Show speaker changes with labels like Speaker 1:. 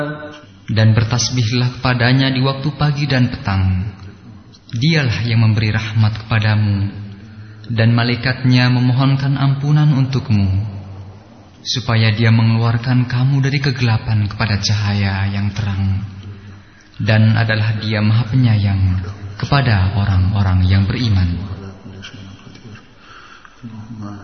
Speaker 1: Dan bertasbihlah kepadanya di waktu pagi dan petang. Dialah yang memberi rahmat kepadamu, dan malaikatnya memohonkan ampunan untukmu, supaya dia mengeluarkan kamu dari kegelapan kepada cahaya yang terang. Dan adalah dia Maha Penyayang kepada orang-orang yang beriman.